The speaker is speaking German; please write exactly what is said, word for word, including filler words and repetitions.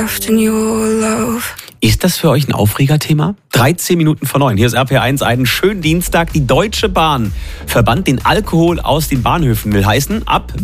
soft in your love. Ist das für euch ein Aufregerthema? dreizehn Minuten vor neun. Hier ist R P R eins, einen schönen Dienstag. Die Deutsche Bahn verbannt den Alkohol aus den Bahnhöfen. Will heißen, ab